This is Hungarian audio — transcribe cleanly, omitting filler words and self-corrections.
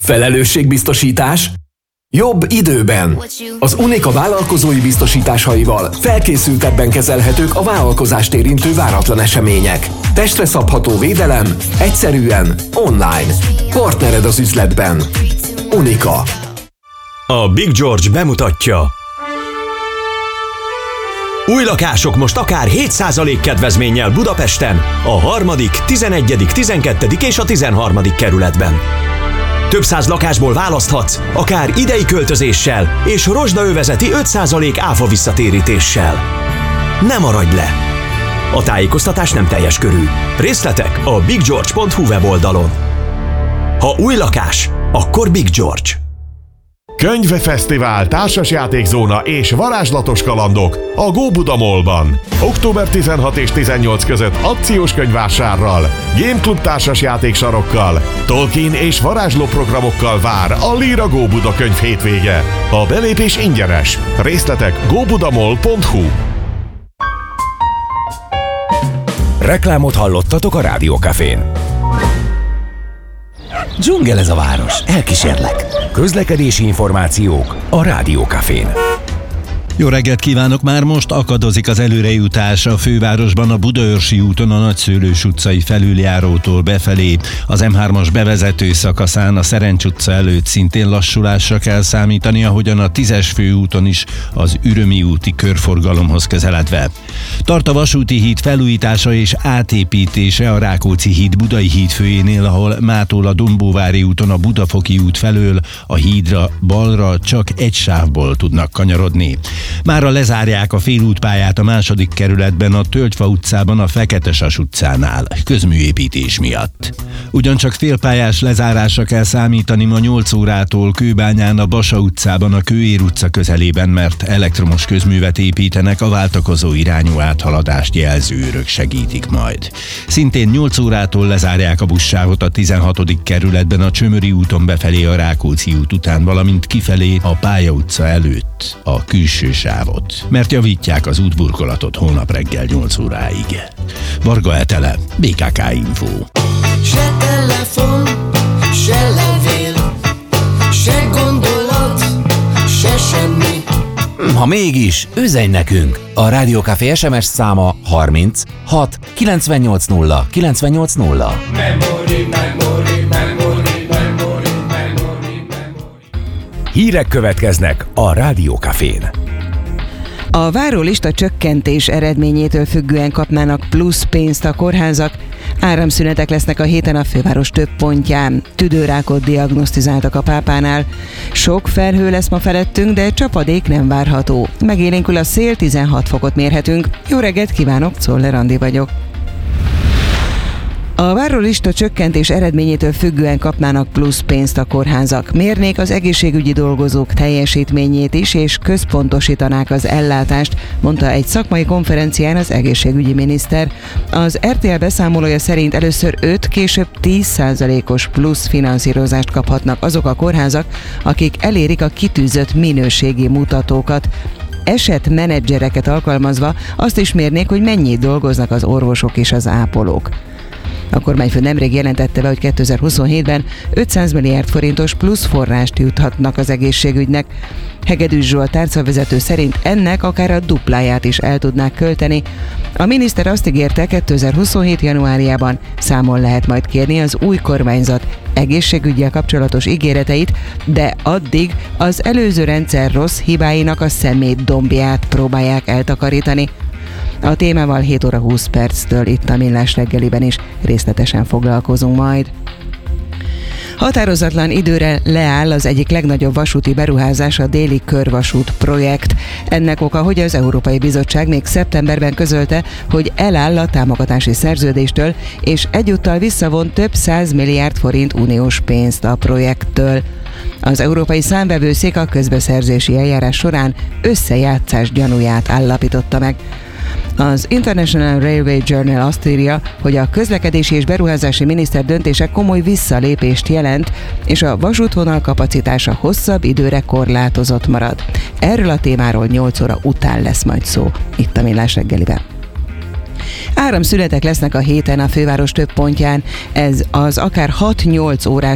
Felelősségbiztosítás? Jobb időben. Az Unica vállalkozói biztosításaival felkészültebben kezelhetők a vállalkozást érintő váratlan események. Testre szabható védelem, egyszerűen, online. Partnered az üzletben. Unica. A Big George bemutatja. Új lakások most akár 7% kedvezménnyel Budapesten, a 3., 11., 12. és a 13. kerületben. Több száz lakásból választhatsz, akár idei költözéssel és rozsdaövezeti 5% áfa visszatérítéssel. Ne maradj le! A tájékoztatás nem teljes körű. Részletek a biggeorge.hu weboldalon. Ha új lakás, akkor Big George. Könyvfesztivál, társasjátékzóna és varázslatos kalandok a Góbuda Mallban. Október 16 és 18 között akciós könyvvásárral, Game Club társasjátéksarokkal, Tolkien és varázsló programokkal vár a Líra Góbuda könyv hétvége. A belépés ingyenes. Részletek gobudamall.hu. Reklámot hallottatok a Rádiókafén. Dzsungel ez a város, elkísérlek. Közlekedési információk a Rádiókafén. Jó reggelt kívánok! Már most akadozik az előrejutás a fővárosban a Budaörsi úton a Nagyszőlős utcai felüljárótól befelé. Az M3-as bevezető szakaszán a Szerencs utca előtt szintén lassulásra kell számítani, ahogyan a 10-es főúton is az Ürömi úti körforgalomhoz közeledve. Tart a vasúti híd felújítása és átépítése a Rákóczi híd Budai hídfőjénél, ahol mától a Dombóvári úton a Budafoki út felől a hídra balra csak egy sávból tudnak kanyarodni. Mára lezárják a félútpályát a 2. kerületben a Tölgyfa utcában a Feketesas utcánál, közműépítés miatt. Ugyancsak félpályás lezárásra kell számítani ma 8 órától Kőbányán a Basa utcában a Kőér utca közelében, mert elektromos közművet építenek, a váltakozó irányú áthaladást jelzőrök segítik majd. Szintén 8 órától lezárják a buszsávot a 16. kerületben a Csömöri úton befelé a Rákóczi út után, valamint kifelé a Pálya utca előtt a külső sávot, mert javítják az útburkolatot holnap reggel 8 óráig. Varga Etele, BKK Info. Se telefon, se levél, se gondolat, se semmi. Ha mégis, üzenj nekünk! A Rádiókafé SMS száma 30 6 980 980. Memory. Hírek következnek a Rádiókafén. A várólista csökkentés eredményétől függően kapnának plusz pénzt a kórházak. Áramszünetek lesznek a héten a főváros több pontján. Tüdőrákot diagnosztizáltak a Pápánál. Sok felhő lesz ma felettünk, de csapadék nem várható. Megélénkül a szél, 16 fokot mérhetünk. Jó reggelt kívánok, Czoller Andi vagyok. A várólista csökkentés eredményétől függően kapnának plusz pénzt a kórházak. Mérnék az egészségügyi dolgozók teljesítményét is, és központosítanák az ellátást, mondta egy szakmai konferencián az egészségügyi miniszter. Az RTL beszámolója szerint először 5, később 10%-os plusz finanszírozást kaphatnak azok a kórházak, akik elérik a kitűzött minőségi mutatókat. Esetmenedzsereket alkalmazva azt is mérnék, hogy mennyit dolgoznak az orvosok és az ápolók. A kormányfő nemrég jelentette be, hogy 2027-ben 500 milliárd forintos plusz forrást juthatnak az egészségügynek. Hegedűs Zsolt tárcavezető szerint ennek akár a dupláját is el tudnák költeni. A miniszter azt ígérte, 2027. januárjában számon lehet majd kérni az új kormányzat egészségüggyel kapcsolatos ígéreteit, de addig az előző rendszer rossz hibáinak a szemétdombját próbálják eltakarítani. A témával 7 óra 20 perctől itt a Millás reggeliben is részletesen foglalkozunk majd. Határozatlan időre leáll az egyik legnagyobb vasúti beruházás, a Déli Körvasút projekt. Ennek oka, hogy az Európai Bizottság még szeptemberben közölte, hogy eláll a támogatási szerződéstől, és egyúttal visszavon több 100 milliárd forint uniós pénzt a projekttől. Az Európai Számvevőszék a közbeszerzési eljárás során összejátszás gyanúját állapította meg. Az International Railway Journal azt írja, hogy a közlekedési és beruházási miniszter döntése komoly visszalépést jelent, és a vasútvonal kapacitása hosszabb időre korlátozott marad. Erről a témáról 8 óra után lesz majd szó itt a Millás reggeliben. Áramszünetek lesznek a héten a főváros több pontján, ez az akár 6-8 órás